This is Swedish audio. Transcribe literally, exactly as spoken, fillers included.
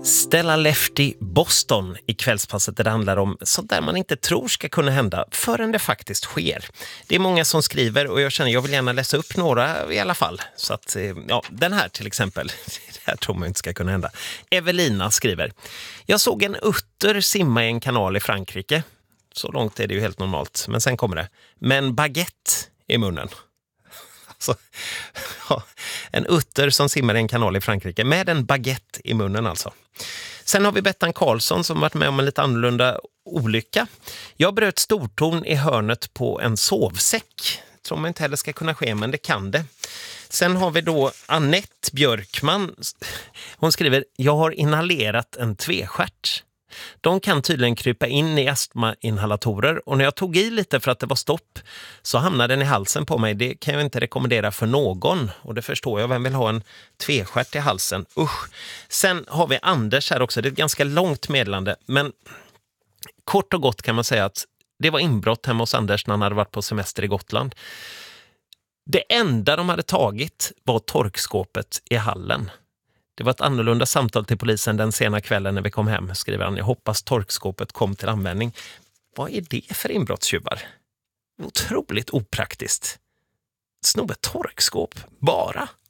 Stella Lefty Boston i kvällspasset där det handlar om sånt där man inte tror ska kunna hända förrän det faktiskt sker. Det är många som skriver och jag känner jag vill gärna läsa upp några i alla fall. Så att, ja, den här till exempel, det här tror man inte ska kunna hända. Evelina skriver: jag såg en utter simma i en kanal i Frankrike. Så långt är det ju helt normalt, men sen kommer det. Men baguette i munnen. Alltså, ja, en utter som simmar i en kanal i Frankrike med en baguette i munnen alltså. Sen har vi Bettan Karlsson som varit med om en lite annorlunda olycka. Jag bröt storton i hörnet på en sovsäck. Tror man inte heller ska kunna ske, men det kan det. Sen har vi då Annette Björkman. Hon skriver: jag har inhalerat en tvestjärt. De kan tydligen krypa in i astmainhalatorer och när jag tog i lite för att det var stopp så hamnade den i halsen på mig. Det kan jag inte rekommendera för någon och det förstår jag. Vem vill ha en tvestjärt i halsen? Usch. Sen har vi Anders här också. Det är ett ganska långt meddelande, men kort och gott kan man säga att det var inbrott hemma hos Anders när han hade varit på semester i Gotland. Det enda de hade tagit var torkskåpet i hallen. Det var ett annorlunda samtal till polisen den sena kvällen när vi kom hem, skriver han. Jag hoppas torkskåpet kom till användning. Vad är det för inbrottstjuvar? Otroligt opraktiskt. Sno ett torkskåp, bara.